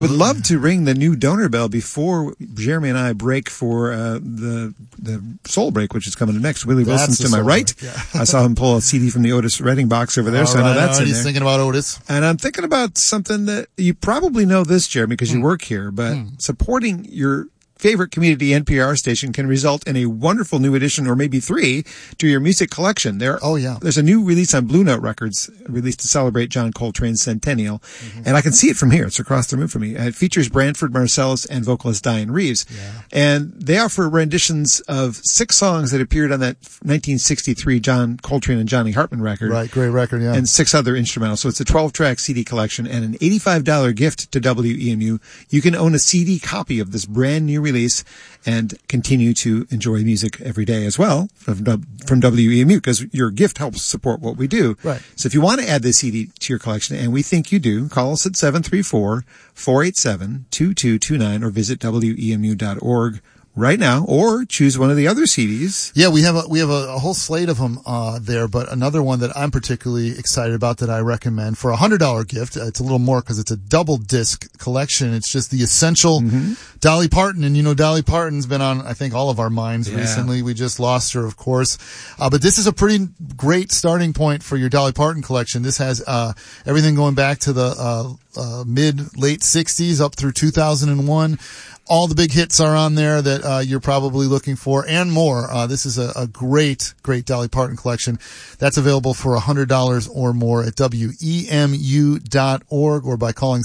Would love to ring the new donor bell before Jeremy and I break for the Soul Break, which is coming next. Willie Wilson's to my right. Yeah. I saw him pull a CD from the Otis Redding box over there, so I know that's in there. He's thinking about Otis. And I'm thinking about something that you probably know this, Jeremy, because you work here, but supporting your favorite community NPR station can result in a wonderful new addition, or maybe 3, to your music collection. There's a new release on Blue Note Records, released to celebrate John Coltrane's centennial, and I can see it from here. It's across the room from me. It features Branford Marsalis and vocalist Diane Reeves, and they offer renditions of 6 songs that appeared on that 1963 John Coltrane and Johnny Hartman record. Right, great record, yeah. And 6 other instrumentals. So it's a 12-track CD collection and an $85 gift to WEMU. You can own a CD copy of this brand new release and continue to enjoy music every day as well from WEMU, because your gift helps support what we do. Right. So if you want to add this CD to your collection, and we think you do, call us at 734-487-2229 or visit WEMU.org right now, or choose one of the other CDs. Yeah, we have a whole slate of them there, but another one that I'm particularly excited about that I recommend for a $100 gift. It's a little more because it's a double disc collection. It's just the essential Dolly Parton, and you know Dolly Parton's been on, I think, all of our minds recently. We just lost her, of course, but this is a pretty great starting point for your Dolly Parton collection. This has everything going back to the late 60s up through 2001. All the big hits are on there that you're probably looking for, and more. This is a great Dolly Parton collection. That's available for $100 or more at WEMU.org or by calling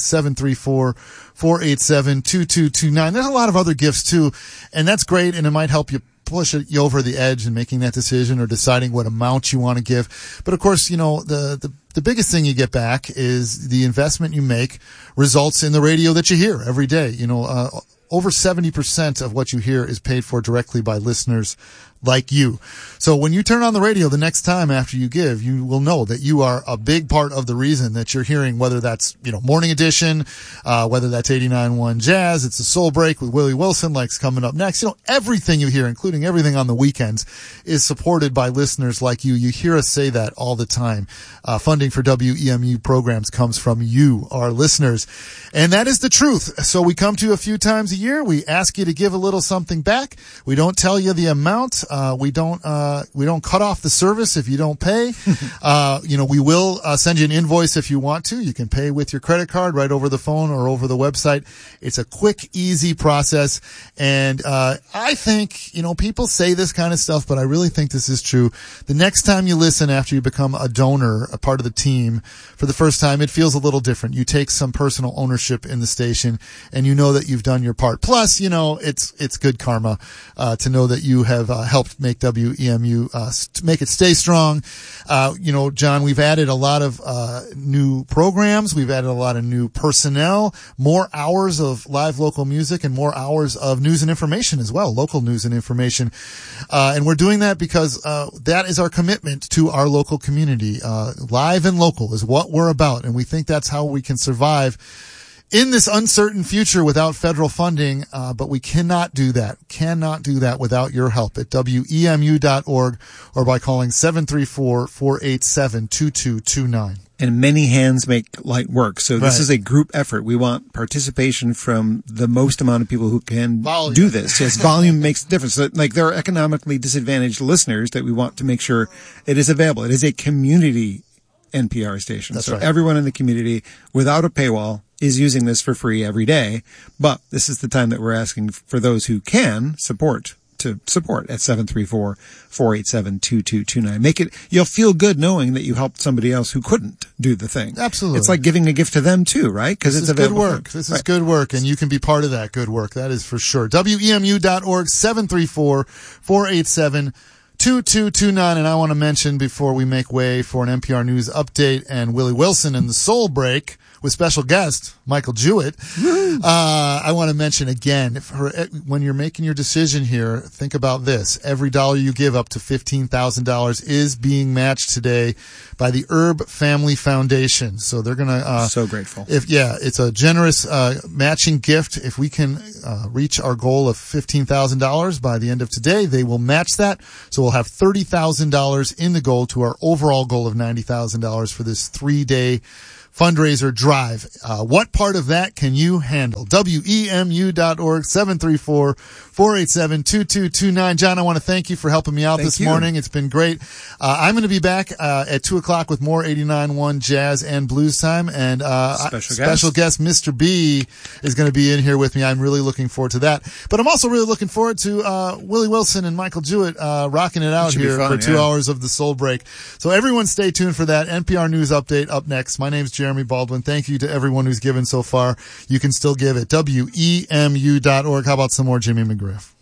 734-487-2229. There's a lot of other gifts too, and that's great, and it might help you push you over the edge in making that decision or deciding what amount you want to give. But of course, you know, the biggest thing you get back is the investment you make results in the radio that you hear every day. You know, over 70% of what you hear is paid for directly by listeners like you. So when you turn on the radio the next time after you give, you will know that you are a big part of the reason that you're hearing, whether that's, you know, Morning Edition, whether that's 89.1 Jazz, it's the Soul Break with Willie Wilson, like's coming up next. You know, everything you hear, including everything on the weekends, is supported by listeners like you. You hear us say that all the time. Funding for WEMU programs comes from you, our listeners. And that is the truth. So we come to you a few times a year. We ask you to give a little something back. We don't tell you the amount. We don't cut off the service if you don't pay. You know, we will send you an invoice if you want to. You can pay with your credit card right over the phone or over the website. It's a quick, easy process. And I think, you know, people say this kind of stuff, but I really think this is true. The next time you listen after you become a donor, a part of the team for the first time, it feels a little different. You take some personal ownership in the station, and you know that you've done your part. Plus, you know, it's good karma to know that you have helped make WEMU make it stay strong. You know, John, we've added a lot of new programs. We've added a lot of new personnel, more hours of live local music, and more hours of news and information as well, local news and information. And we're doing that because that is our commitment to our local community. Live and local is what we're about, and we think that's how we can survive in this uncertain future without federal funding, but we cannot do that without your help at WEMU.org or by calling 734-487-2229. And many hands make light work. So this is a group effort. We want participation from the most amount of people who can do this. Yes, volume makes a difference. So, like, there are economically disadvantaged listeners that we want to make sure it is available. It is a community NPR station. That's so right. Everyone everyone in the community, without a paywall, is using this for free every day. But this is the time that we're asking for those who can support at 734-487-2229. Make it, you'll feel good knowing that you helped somebody else who couldn't do the thing. Absolutely. It's like giving a gift to them too, right? Because it's available. Good work. This is good work, and you can be part of that good work. That is for sure. WEMU.org, 734-487-2229. And I want to mention before we make way for an NPR News update and Willie Wilson and the Soul Break with special guest Michael Jewett, I want to mention again, when you're making your decision here, think about this. Every dollar you give up to $15,000 is being matched today by the Herb Family Foundation. So they're going to so grateful. It's a generous matching gift. If we can reach our goal of $15,000 by the end of today, they will match that. So we'll have $30,000 in the goal to our overall goal of $90,000 for this 3-day fundraiser drive. What part of that can you handle? WEMU.org, 734-487-2229. John, I want to thank you for helping me out this morning. It's been great. I'm going to be back at 2 o'clock with more 89.1 Jazz and Blues Time. And special guest Mr. B is going to be in here with me. I'm really looking forward to that. But I'm also really looking forward to Willie Wilson and Michael Jewett rocking it out here for 2 hours of the Soul Break. So everyone stay tuned for that. NPR News Update up next. My name's Jeremy Baldwin. Thank you to everyone who's given so far. You can still give at WEMU.org. How about some more Jimmy McGriff?